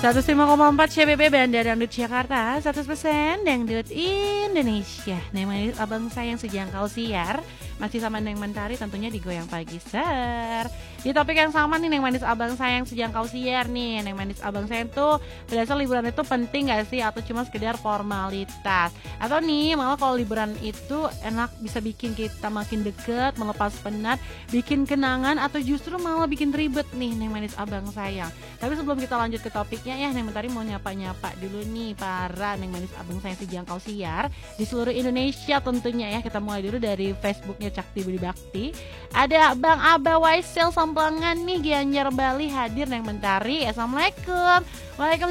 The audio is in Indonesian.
105,4 CBB Bandar Dangdut Jakarta, 100% Dangdut Indonesia. Neng Manis Abang Sayang sejangkau siar. Masih sama Neng Mentari tentunya di Goyang Pagi Ser. Di topik yang sama nih Neng Manis Abang Sayang sejangkau siar nih. Neng Manis Abang Sayang tuh berasa liburan itu penting gak sih? Atau cuma sekedar formalitas? Atau nih malah kalau liburan itu enak bisa bikin kita makin deket, melepas penat, bikin kenangan, atau justru malah bikin ribet nih Neng Manis Abang Sayang. Tapi sebelum kita lanjut ke topiknya ya, Neng Mentari mau nyapa-nyapa dulu nih para Neng Manis Abang Sayang sejangkau siar di seluruh Indonesia tentunya ya. Kita mulai dulu dari Facebooknya Cakti Budi Bakti. Ada Bang Aba Waisel Samplangan nih, Gianyar Bali hadir Neng Mentari. Assalamualaikum. Waalaikumsalam